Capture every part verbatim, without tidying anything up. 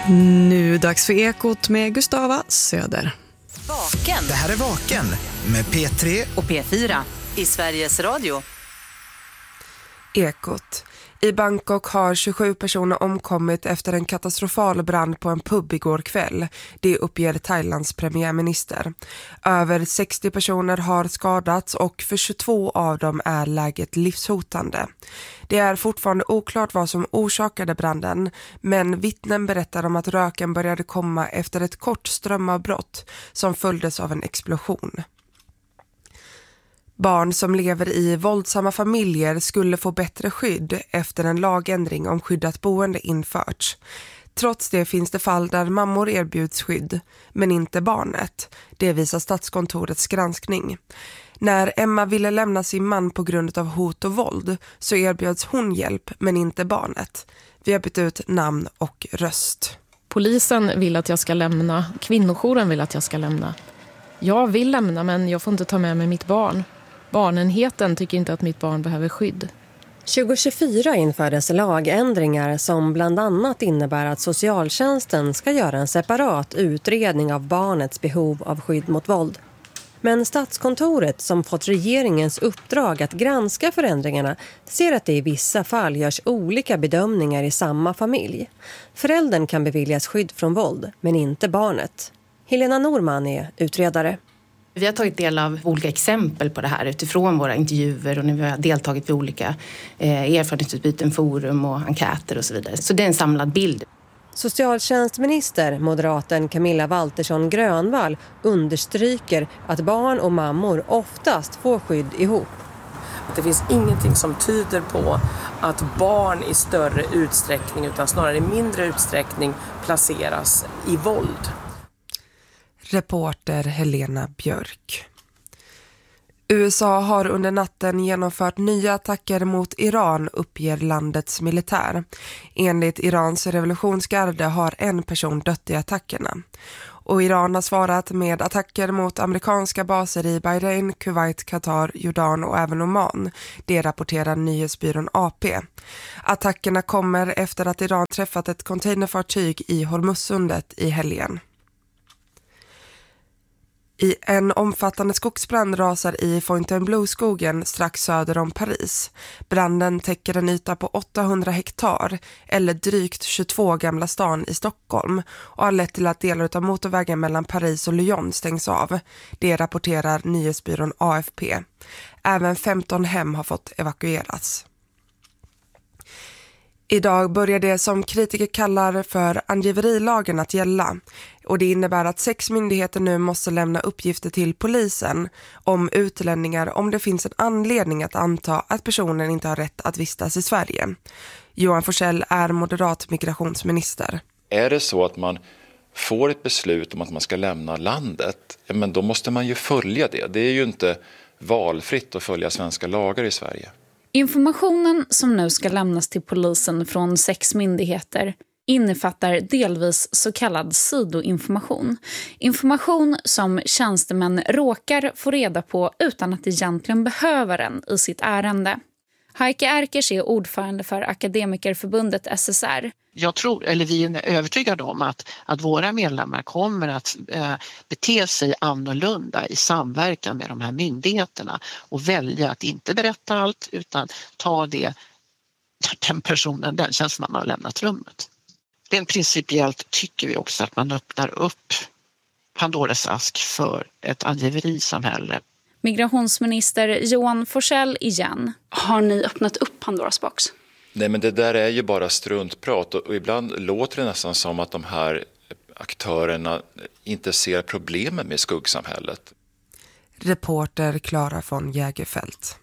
Nu dags för Ekot med Gustava Söder. Vaken. Det här är Vaken med P tre och P fyra i Sveriges Radio. Ekot. I Bangkok har tjugosju personer omkommit efter en katastrofal brand på en pub igår kväll. Det uppger Thailands premiärminister. Över sextio personer har skadats och för tjugotvå av dem är läget livshotande. Det är fortfarande oklart vad som orsakade branden, men vittnen berättar om att röken började komma efter ett kort strömavbrott som följdes av en explosion. Barn som lever i våldsamma familjer skulle få bättre skydd efter en lagändring om skyddat boende införts. Trots det finns det fall där mammor erbjuds skydd, men inte barnet. Det visar Statskontorets granskning. När Emma ville lämna sin man på grund av hot och våld så erbjöds hon hjälp, men inte barnet. Vi har bytt ut namn och röst. Polisen vill att jag ska lämna. Kvinnojouren vill att jag ska lämna. Jag vill lämna, men jag får inte ta med mig mitt barn. Barnenheten tycker inte att mitt barn behöver skydd. tjugo tjugofyra infördes lagändringar som bland annat innebär att socialtjänsten ska göra en separat utredning av barnets behov av skydd mot våld. Men Statskontoret, som fått regeringens uppdrag att granska förändringarna, ser att det i vissa fall görs olika bedömningar i samma familj. Föräldern kan beviljas skydd från våld, men inte barnet. Helena Norman är utredare. Vi har tagit del av olika exempel på det här utifrån våra intervjuer och när vi har deltagit vid olika eh, erfarenhetsutbyten, forum och enkäter och så vidare. Så det är en samlad bild. Socialtjänstminister, moderaten Camilla Waltersson Grönvall, understryker att barn och mammor oftast får skydd ihop. Det finns ingenting som tyder på att barn i större utsträckning utan snarare i mindre utsträckning placeras i våld. Reporter Helena Björk. U S A har under natten genomfört nya attacker mot Iran, uppger landets militär. Enligt Irans revolutionsgarde har en person dött i attackerna. Och Iran har svarat med attacker mot amerikanska baser i Bahrain, Kuwait, Qatar, Jordan och även Oman. Det rapporterar nyhetsbyrån A P. Attackerna kommer efter att Iran träffat ett containerfartyg i Hormuzsundet i helgen. I en omfattande skogsbrand rasar i Fontainebleau-skogen strax söder om Paris. Branden täcker en yta på åttahundra hektar eller drygt tjugotvå Gamla stan i Stockholm och har lett till att delar av motorvägen mellan Paris och Lyon stängs av. Det rapporterar nyhetsbyrån A F P. Även femton hem har fått evakueras. Idag börjar det som kritiker kallar för angiverilagen att gälla, och det innebär att sex myndigheter nu måste lämna uppgifter till polisen om utlänningar om det finns en anledning att anta att personen inte har rätt att vistas i Sverige. Johan Forsell är moderat migrationsminister. Är det så att man får ett beslut om att man ska lämna landet, ja, men då måste man ju följa det. Det är ju inte valfritt att följa svenska lagar i Sverige. Informationen som nu ska lämnas till polisen från sex myndigheter innefattar delvis så kallad sidoinformation. Information som tjänstemän råkar få reda på utan att egentligen behöver den i sitt ärende. Heike Erkers är ordförande för Akademikerförbundet S S R. Jag tror, eller vi är övertygade om att, att våra medlemmar kommer att eh, bete sig annorlunda i samverkan med de här myndigheterna och välja att inte berätta allt utan ta det den personen, den tjänstemannen har lämnat rummet. Rent principiellt tycker vi också att man öppnar upp Pandoras ask för ett angiverisamhälle. Migrationsminister Johan Forsell igen. Har ni öppnat upp Pandoras box? Nej, men det där är ju bara struntprat och ibland låter det nästan som att de här aktörerna inte ser problemen med skuggsamhället. Reporter Clara von Jägerfeld.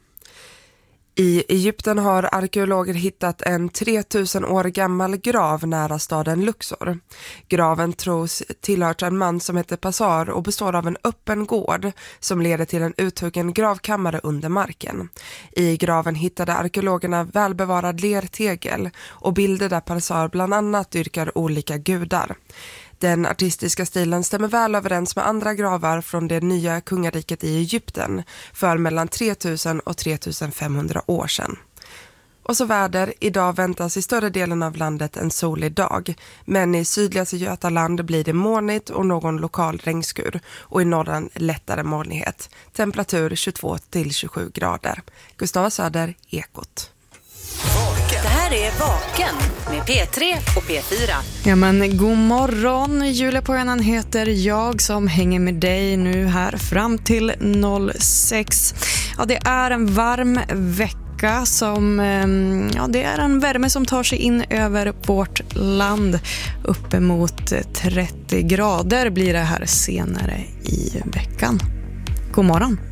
I Egypten har arkeologer hittat en tre tusen år gammal grav nära staden Luxor. Graven tros tillhört en man som heter Passar och består av en öppen gård som leder till en uthuggen gravkammare under marken. I graven hittade arkeologerna välbevarad lertegel och bilder där Passar bland annat dyrkar olika gudar. Den artistiska stilen stämmer väl överens med andra gravar från det nya kungariket i Egypten för mellan tre tusen och tre tusen femhundra år sedan. Och så väder. Idag väntas i större delen av landet en solig dag. Men i sydligaste Götaland blir det molnigt och någon lokal regnskur. Och i norran lättare molnighet. Temperatur tjugotvå till tjugosju grader. Gustava Söder, Ekot. Det här är Vaken med P tre och P fyra. Ja men god morgon, Julia Pojanen heter jag som hänger med dig nu här fram till noll sex. Ja, det är en varm vecka som, ja det är en värme som tar sig in över vårt land. Uppemot trettio grader blir det här senare i veckan. God morgon.